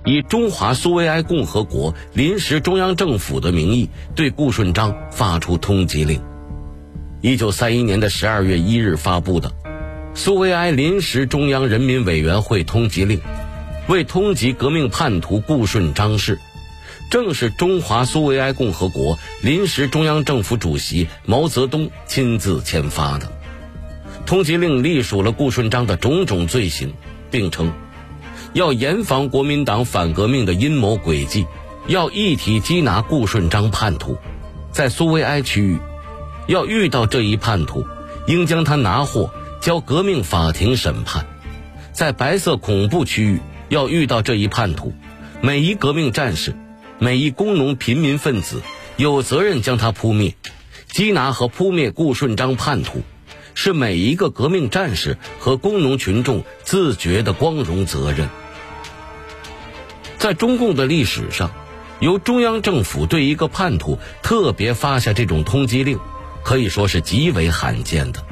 以中华苏维埃共和国临时中央政府的名义对顾顺章发出通缉令。1931年12月1日发布的苏维埃临时中央人民委员会通缉令，为通缉革命叛徒顾顺章事，正是中华苏维埃共和国临时中央政府主席毛泽东亲自签发的。通缉令隶属了顾顺章的种种罪行，并称要严防国民党反革命的阴谋诡计，要一体缉拿顾顺章叛徒，在苏维埃区域要遇到这一叛徒，应将他拿获交革命法庭审判。在白色恐怖区域要遇到这一叛徒，每一革命战士，每一工农贫民分子有责任将他扑灭。缉拿和扑灭顾顺章叛徒是每一个革命战士和工农群众自觉的光荣责任。在中共的历史上，由中央政府对一个叛徒特别发下这种通缉令，可以说是极为罕见的。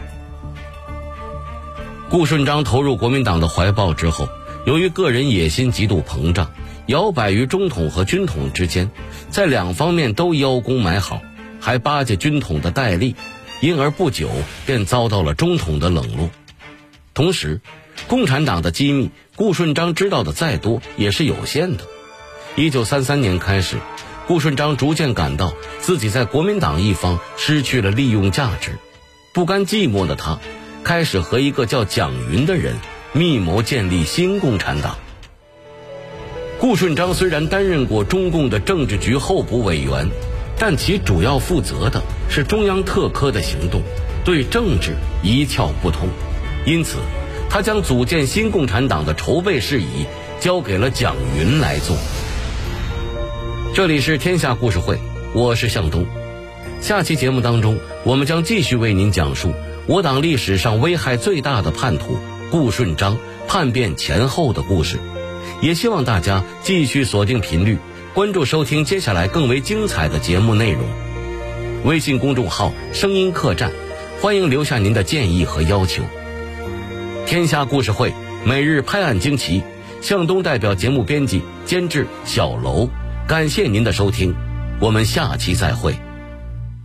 顾顺章投入国民党的怀抱之后，由于个人野心极度膨胀，摇摆于中统和军统之间，在两方面都邀功买好，还巴结军统的戴笠，因而不久便遭到了中统的冷落。同时，共产党的机密顾顺章知道的再多也是有限的。1933年开始，顾顺章逐渐感到自己在国民党一方失去了利用价值，不甘寂寞的他开始和一个叫蒋云的人密谋建立新共产党。顾顺章虽然担任过中共的政治局候补委员，但其主要负责的是中央特科的行动，对政治一窍不通，因此他将组建新共产党的筹备事宜交给了蒋云来做。这里是天下故事会，我是向东。下期节目当中，我们将继续为您讲述我党历史上危害最大的叛徒顾顺章叛变前后的故事。也希望大家继续锁定频率，关注收听接下来更为精彩的节目内容。微信公众号声音客栈，欢迎留下您的建议和要求。天下故事会每日拍案惊奇，向东代表节目编辑监制小楼，感谢您的收听，我们下期再会。